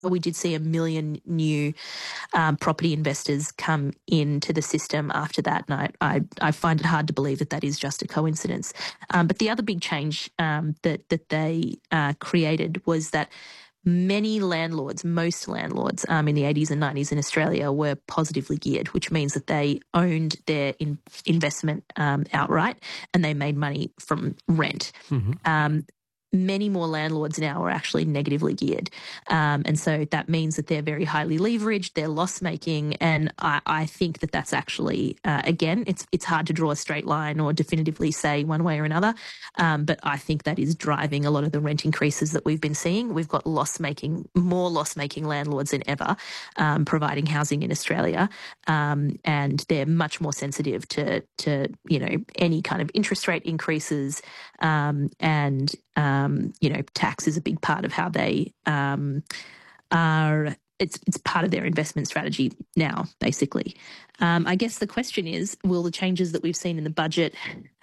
We did see 1 million new property investors come into the system after that, and I find it hard to believe that that is just a coincidence. But the other big change that they created was that many landlords, most landlords in the 80s and 90s in Australia were positively geared, which means that they owned their investment outright and they made money from rent. Many more landlords now are actually negatively geared. And so that means that they're very highly leveraged, they're loss-making, and I think that that's actually, again, it's hard to draw a straight line or definitively say one way or another, but I think that is driving a lot of the rent increases that we've been seeing. We've got more loss-making landlords than ever providing housing in Australia, and they're much more sensitive to any kind of interest rate increases, and tax is a big part of how they are. It's part of their investment strategy now, basically. I guess the question is, will the changes that we've seen in the budget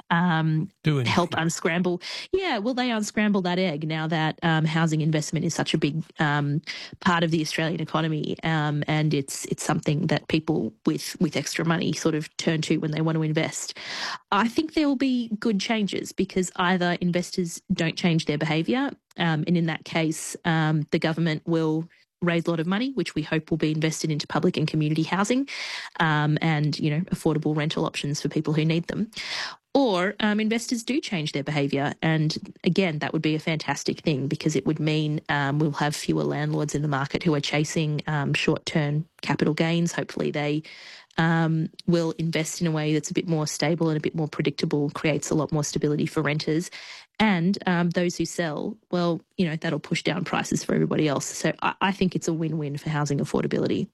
help unscramble? Yeah, will they unscramble that egg now that housing investment is such a big part of the Australian economy, and it's something that people with extra money sort of turn to when they want to invest? I think there will be good changes because either investors don't change their behaviour, and in that case, the government will raise a lot of money, which we hope will be invested into public and community housing, and affordable rental options for people who need them. Or investors do change their behaviour, and again, that would be a fantastic thing because it would mean we'll have fewer landlords in the market who are chasing short-term capital gains. Hopefully they will invest in a way that's a bit more stable and a bit more predictable, creates a lot more stability for renters. And those who sell, well, that'll push down prices for everybody else. So I think it's a win-win for housing affordability.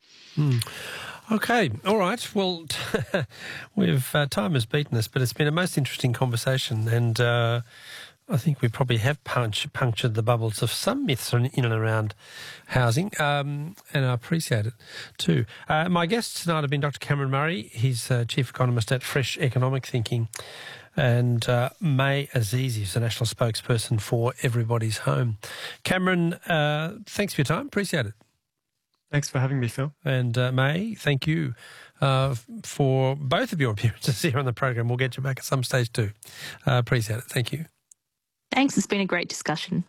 Okay, all right. Well, time has beaten us, but it's been a most interesting conversation, and I think we probably have punctured the bubbles of some myths in and around housing, and I appreciate it too. My guests tonight have been Dr. Cameron Murray. He's Chief Economist at Fresh Economic Thinking, and May Azizi is the National Spokesperson for Everybody's Home. Cameron, thanks for your time. Appreciate it. Thanks for having me, Phil. And May, thank you for both of your appearances here on the program. We'll get you back at some stage too. Appreciate it. Thank you. Thanks. It's been a great discussion.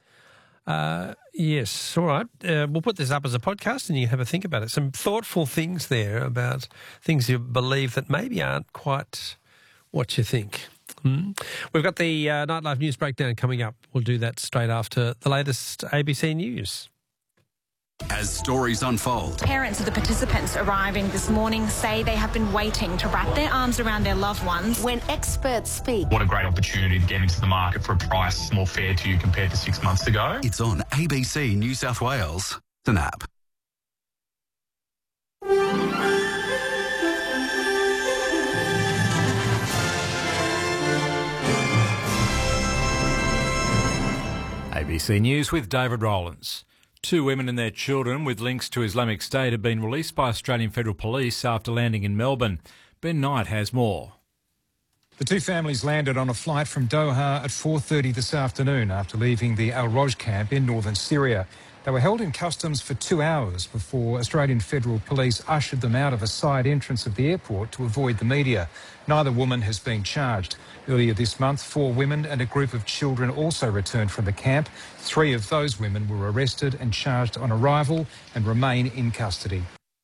Yes. All right. We'll put this up as a podcast and you can have a think about it. Some thoughtful things there about things you believe that maybe aren't quite what you think. We've got the Nightlife News Breakdown coming up. We'll do that straight after the latest ABC News. As stories unfold. Parents of the participants arriving this morning say they have been waiting to wrap their arms around their loved ones. When experts speak. What a great opportunity to get into the market for a price more fair to you compared to 6 months ago. It's on ABC New South Wales, the NAP. ABC News with David Rowlands. 2 women and their children with links to Islamic State have been released by Australian Federal Police after landing in Melbourne. Ben Knight has more. The 2 families landed on a flight from Doha at 4:30 this afternoon after leaving the Al Roj camp in northern Syria. They were held in customs for 2 hours before Australian Federal Police ushered them out of a side entrance of the airport to avoid the media. Neither woman has been charged. Earlier this month, 4 women and a group of children also returned from the camp. 3 of those women were arrested and charged on arrival and remain in custody.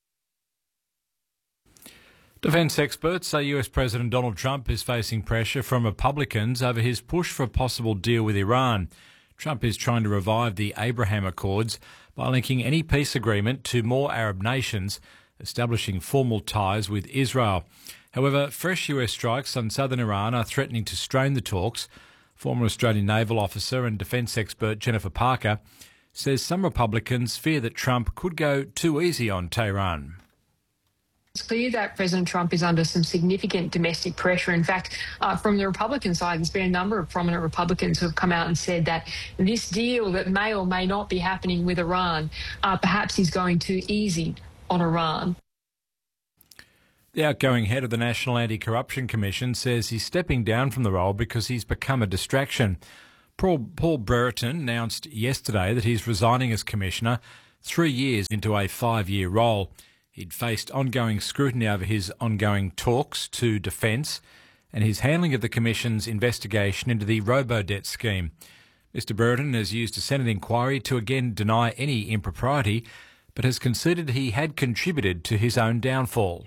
Defence experts say US President Donald Trump is facing pressure from Republicans over his push for a possible deal with Iran. Trump is trying to revive the Abraham Accords by linking any peace agreement to more Arab nations, establishing formal ties with Israel. However, fresh US strikes on southern Iran are threatening to strain the talks. Former Australian naval officer and defence expert Jennifer Parker says some Republicans fear that Trump could go too easy on Tehran. It's clear that President Trump is under some significant domestic pressure. In fact, from the Republican side, there's been a number of prominent Republicans who have come out and said that this deal that may or may not be happening with Iran, perhaps is going too easy on Iran. The outgoing head of the National Anti-Corruption Commission says he's stepping down from the role because he's become a distraction. Paul Brereton announced yesterday that he's resigning as commissioner, 3 years into a 5-year role. He'd faced ongoing scrutiny over his ongoing talks to Defence and his handling of the Commission's investigation into the robo-debt scheme. Mr Brereton has used a Senate inquiry to again deny any impropriety, but has conceded he had contributed to his own downfall.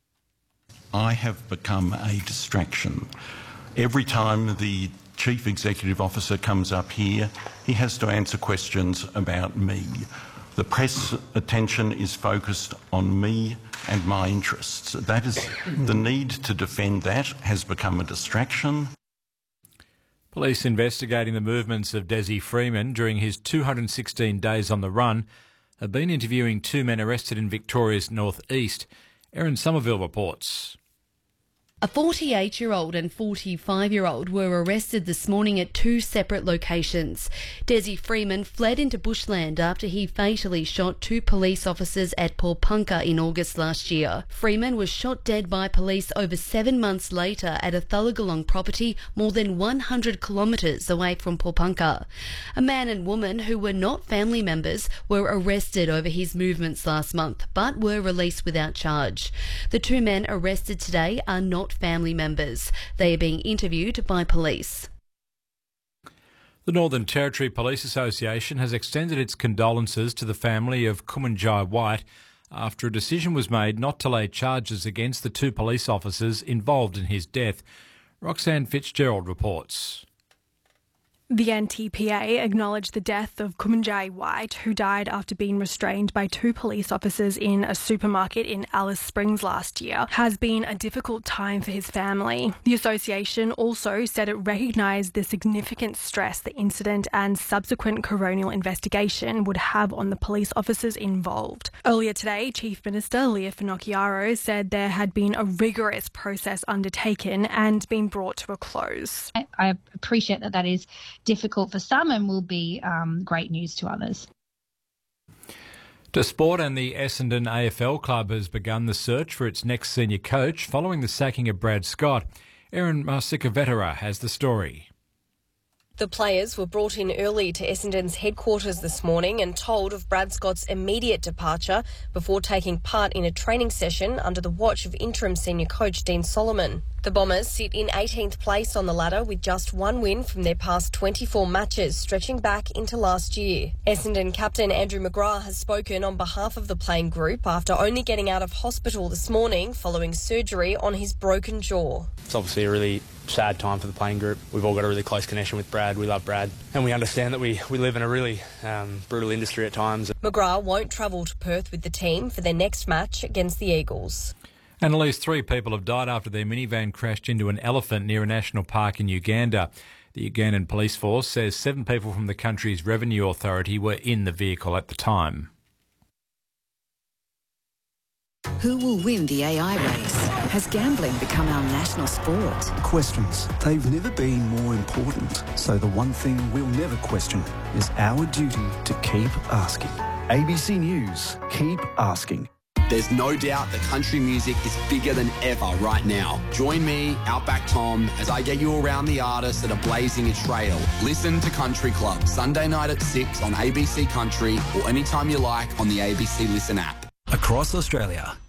I have become a distraction. Every time the Chief Executive Officer comes up here, he has to answer questions about me. The press attention is focused on me and my interests. That is, the need to defend that has become a distraction. Police investigating the movements of Desi Freeman during his 216 days on the run have been interviewing 2 men arrested in Victoria's north-east. Erin Somerville reports. A 48-year-old and 45-year-old were arrested this morning at 2 separate locations. Desi Freeman fled into bushland after he fatally shot 2 police officers at Paulpunka in August last year. Freeman was shot dead by police over 7 months later at a Thullagalong property more than 100 kilometres away from Paulpunka. A man and woman who were not family members were arrested over his movements last month, but were released without charge. The 2 men arrested today are not family members. They are being interviewed by police. The Northern Territory Police Association has extended its condolences to the family of Kumanjai White after a decision was made not to lay charges against the 2 police officers involved in his death. Roxanne Fitzgerald reports. The NTPA acknowledged the death of Kumanjai White, who died after being restrained by 2 police officers in a supermarket in Alice Springs last year, has been a difficult time for his family. The association also said it recognised the significant stress the incident and subsequent coronial investigation would have on the police officers involved. Earlier today, Chief Minister Leah Finocchiaro said there had been a rigorous process undertaken and been brought to a close. I appreciate that is difficult for some and will be great news to others. To sport, and the Essendon AFL club has begun the search for its next senior coach following the sacking of Brad Scott. Erin Marsica-Vetera has the story. The players were brought in early to Essendon's headquarters this morning and told of Brad Scott's immediate departure before taking part in a training session under the watch of interim senior coach Dean Solomon. The Bombers sit in 18th place on the ladder with just 1 win from their past 24 matches, stretching back into last year. Essendon captain Andrew McGrath has spoken on behalf of the playing group after only getting out of hospital this morning following surgery on his broken jaw. It's obviously a really sad time for the playing group. We've all got a really close connection with Brad. We love Brad, and we understand that we live in a really brutal industry at times. McGrath won't travel to Perth with the team for their next match against the Eagles. And at least 3 people have died after their minivan crashed into an elephant near a national park in Uganda. The Ugandan police force says 7 people from the country's revenue authority were in the vehicle at the time. Who will win the AI race? Has gambling become our national sport? Questions. They've never been more important. So the one thing we'll never question is our duty to keep asking. ABC News. Keep asking. There's no doubt that country music is bigger than ever right now. Join me, Outback Tom, as I get you around the artists that are blazing a trail. Listen to Country Club, Sunday night at 6 on ABC Country or anytime you like on the ABC Listen app. Across Australia,